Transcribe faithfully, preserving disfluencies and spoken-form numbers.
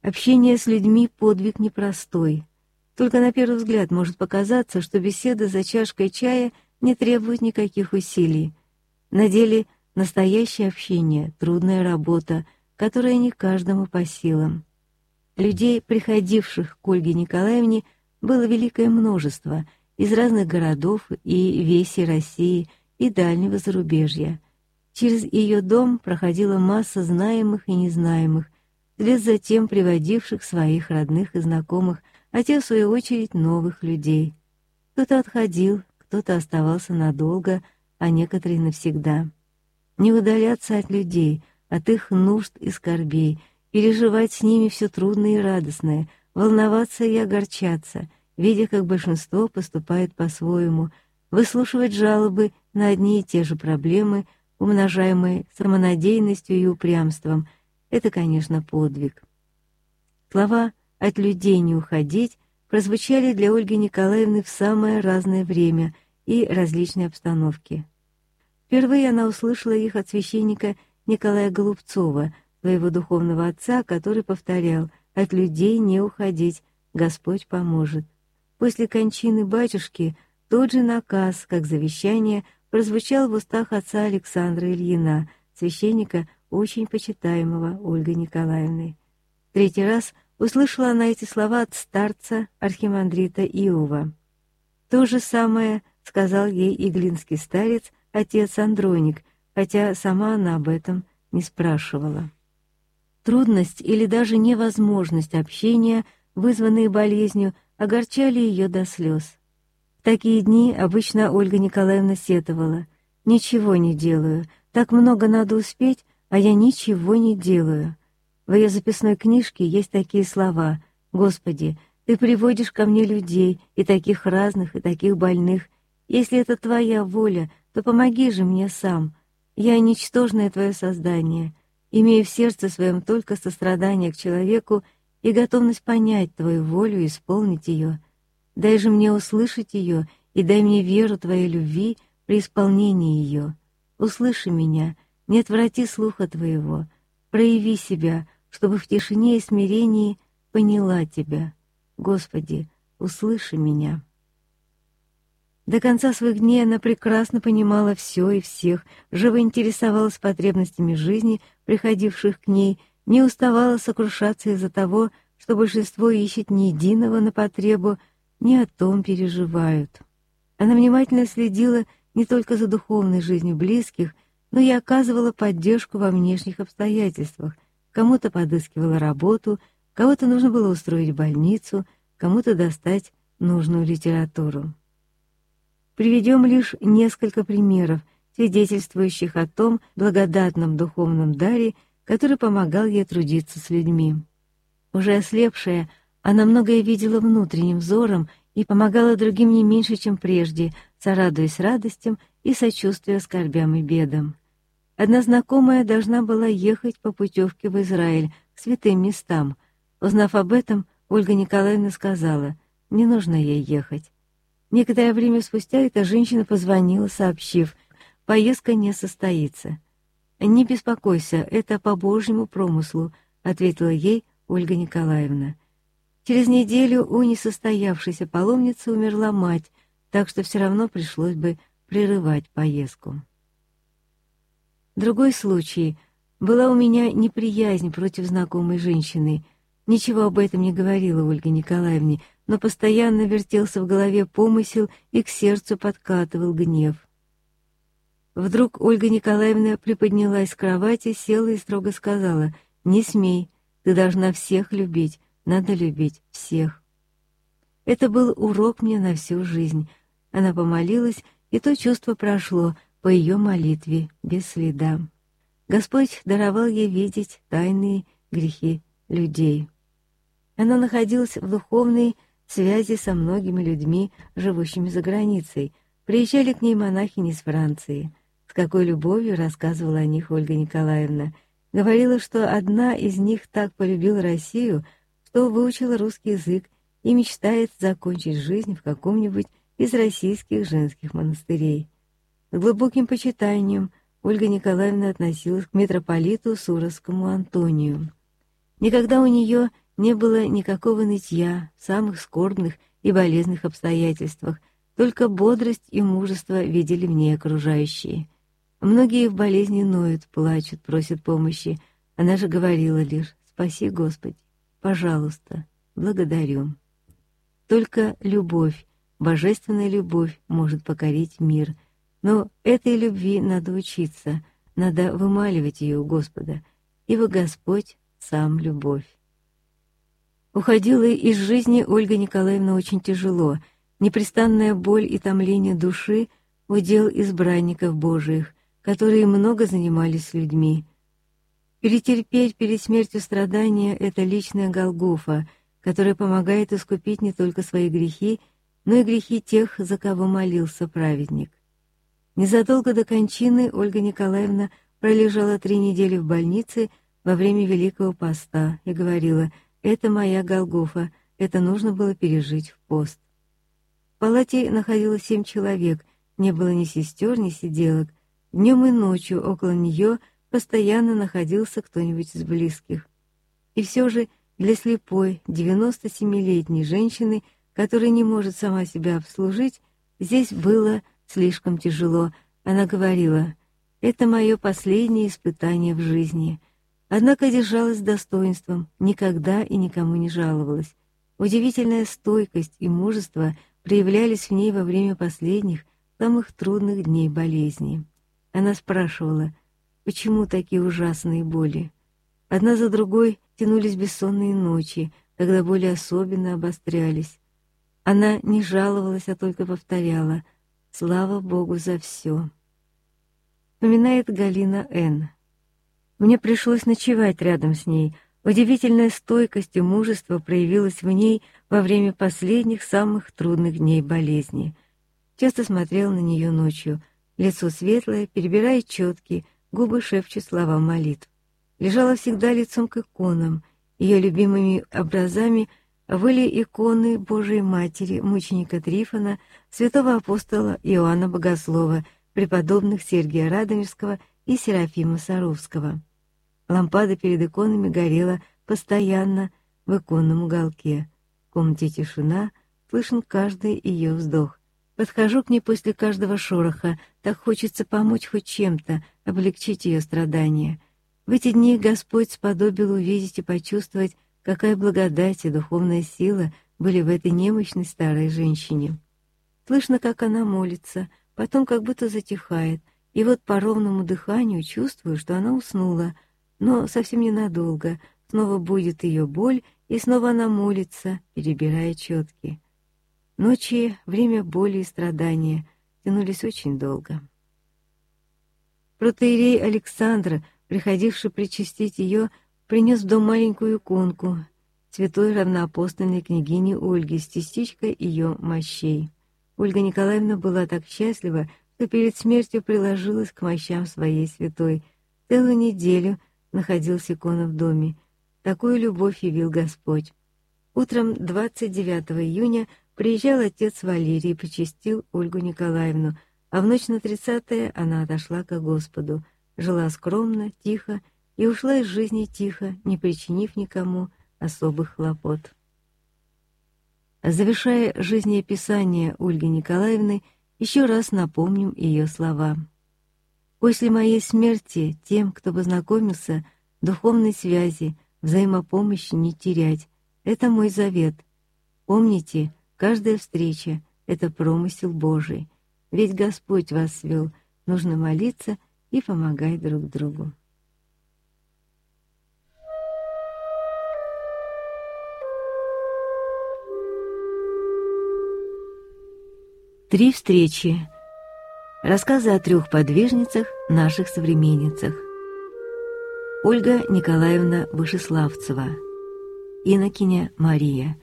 Общение с людьми — подвиг непростой. Только на первый взгляд может показаться, что беседа за чашкой чая не требует никаких усилий. На деле настоящее общение — трудная работа, которая не каждому по силам. Людей, приходивших к Ольге Николаевне, было великое множество из разных городов и весей России и дальнего зарубежья. Через ее дом проходила масса знаемых и незнаемых, вслед за тем приводивших своих родных и знакомых, а те, в свою очередь, новых людей. Кто-то отходил, кто-то оставался надолго, а некоторые навсегда. Не удаляться от людей, от их нужд и скорбей, переживать с ними все трудное и радостное, волноваться и огорчаться, видя, как большинство поступает по-своему, выслушивать жалобы на одни и те же проблемы, умножаемые самонадеянностью и упрямством — это, конечно, подвиг. Слова «от людей не уходить» прозвучали для Ольги Николаевны в самое разное время и различные обстановки. Впервые она услышала их от священника Николая Голубцова, своего духовного отца, который повторял «от людей не уходить, Господь поможет». После кончины батюшки тот же наказ, как завещание, прозвучал в устах отца Александра Ильина, священника, очень почитаемого Ольгой Николаевной. Третий раз услышала она эти слова от старца архимандрита Иова. То же самое сказал ей иглинский старец, отец Андроник, хотя сама она об этом не спрашивала. Трудность или даже невозможность общения, вызванные болезнью, огорчали ее до слез. В такие дни обычно Ольга Николаевна сетовала: «Ничего не делаю, так много надо успеть, а я ничего не делаю». В ее записной книжке есть такие слова: «Господи, Ты приводишь ко мне людей, и таких разных, и таких больных. Если это Твоя воля, то помоги же мне сам. Я ничтожное Твое создание, имея в сердце своем только сострадание к человеку и готовность понять Твою волю и исполнить ее. Дай же мне услышать ее и дай мне веру Твоей любви при исполнении ее. Услыши меня, не отврати слуха Твоего, прояви себя, чтобы в тишине и смирении поняла Тебя. Господи, услыши меня». До конца своих дней она прекрасно понимала все и всех, живо интересовалась потребностями жизни, приходивших к ней, не уставала сокрушаться из-за того, что большинство ищет не единого на потребу, не о том переживают. Она внимательно следила не только за духовной жизнью близких, но и оказывала поддержку во внешних обстоятельствах. Кому-то подыскивала работу, кого-то нужно было устроить в больницу, кому-то достать нужную литературу. Приведем лишь несколько примеров, свидетельствующих о том благодатном духовном даре, который помогал ей трудиться с людьми. Уже ослепшая, она многое видела внутренним взором и помогала другим не меньше, чем прежде, сорадуясь радостям и сочувствуя скорбям и бедам. Одна знакомая должна была ехать по путевке в Израиль, к святым местам. Узнав об этом, Ольга Николаевна сказала: «Не нужно ей ехать». Некоторое время спустя эта женщина позвонила, сообщив: «Поездка не состоится». «Не беспокойся, это по Божьему промыслу», — ответила ей Ольга Николаевна. Через неделю у несостоявшейся паломницы умерла мать, так что все равно пришлось бы прерывать поездку. Другой случай. Была у меня неприязнь против знакомой женщины. Ничего об этом не говорила Ольге Николаевне, но постоянно вертелся в голове помысел и к сердцу подкатывал гнев. Вдруг Ольга Николаевна приподнялась с кровати, села и строго сказала: «Не смей, ты должна всех любить, надо любить всех». Это был урок мне на всю жизнь. Она помолилась, и то чувство прошло по ее молитве без следа. Господь даровал ей видеть тайные грехи людей. Она находилась в духовной связи со многими людьми, живущими за границей. Приезжали к ней монахини из Франции. С какой любовью рассказывала о них Ольга Николаевна. Говорила, что одна из них так полюбила Россию, что выучила русский язык и мечтает закончить жизнь в каком-нибудь из российских женских монастырей. С глубоким почитанием Ольга Николаевна относилась к митрополиту Суровскому Антонию. Никогда у нее не было никакого нытья в самых скорбных и болезненных обстоятельствах, только бодрость и мужество видели в ней окружающие. Многие в болезни ноют, плачут, просят помощи. Она же говорила лишь: «Спаси, Господи, пожалуйста, благодарю». Только любовь, божественная любовь может покорить мир. Но этой любви надо учиться, надо вымаливать ее у Господа, ибо Господь сам любовь. Уходила из жизни Ольга Николаевна очень тяжело. Непрестанная боль и томление души — удел избранников Божиих, которые много занимались людьми. Перетерпеть перед смертью страдания — это личная Голгофа, которая помогает искупить не только свои грехи, но и грехи тех, за кого молился праведник. Незадолго до кончины Ольга Николаевна пролежала три недели в больнице во время Великого Поста и говорила: «Это моя Голгофа, это нужно было пережить в пост». В палате находилось семь человек, не было ни сестер, ни сиделок. Днем и ночью около нее постоянно находился кто-нибудь из близких. И все же для слепой, девяностосемилетней женщины, которая не может сама себя обслужить, здесь было слишком тяжело. Она говорила: «Это мое последнее испытание в жизни». Однако держалась с достоинством, никогда и никому не жаловалась. Удивительная стойкость и мужество проявлялись в ней во время последних, самых трудных дней болезни. Она спрашивала: «Почему такие ужасные боли?» Одна за другой тянулись бессонные ночи, когда боли особенно обострялись. Она не жаловалась, а только повторяла: «Слава Богу за все». Вспоминает Галина Н. «Мне пришлось ночевать рядом с ней. Удивительная стойкость и мужество проявилось в ней во время последних, самых трудных дней болезни. Часто смотрел на нее ночью. Лицо светлое, перебирает четки, губы шепчут слова молитв. Лежала всегда лицом к иконам. Ее любимыми образами были иконы Божией Матери, мученика Трифона, святого апостола Иоанна Богослова, преподобных Сергия Радонежского и Серафима Саровского. Лампада перед иконами горела постоянно в иконном уголке. В комнате тишина, слышен каждый ее вздох. Подхожу к ней после каждого шороха, так хочется помочь хоть чем-то, облегчить ее страдания. В эти дни Господь сподобил увидеть и почувствовать, какая благодать и духовная сила были в этой немощной старой женщине. Слышно, как она молится, потом как будто затихает, и вот по ровному дыханию чувствую, что она уснула, но совсем ненадолго. Снова будет ее боль, и снова она молится, перебирая четки. Ночи, время боли и страдания, тянулись очень долго. Протоиерей Александр, приходивший причастить ее, принес в дом маленькую иконку святой равноапостольной княгини Ольги с частичкой ее мощей. Ольга Николаевна была так счастлива, что перед смертью приложилась к мощам своей святой. Целую неделю находилась икона в доме. Такую любовь явил Господь. Утром двадцать девятого июня приезжал отец Валерий и причастил Ольгу Николаевну, а в ночь на тридцатое она отошла ко Господу, жила скромно, тихо и ушла из жизни тихо, не причинив никому особых хлопот. Завершая жизнеописание Ольги Николаевны, еще раз напомним ее слова. «После моей смерти тем, кто познакомился, духовной связи, взаимопомощи не терять. Это мой завет. Помните, каждая встреча — это промысел Божий. Ведь Господь вас свел, нужно молиться и помогать друг другу». Три встречи. Рассказы о трех подвижницах, наших современницах. Ольга Николаевна Вышеславцева, инокиня Мария,